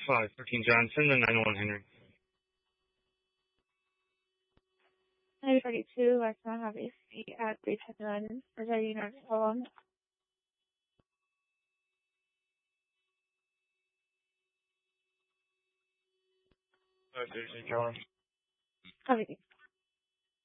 513 John, send the 911 Henry. 942, Westbound, have a seat at 310 Virginia United. Hold on. County. Copy.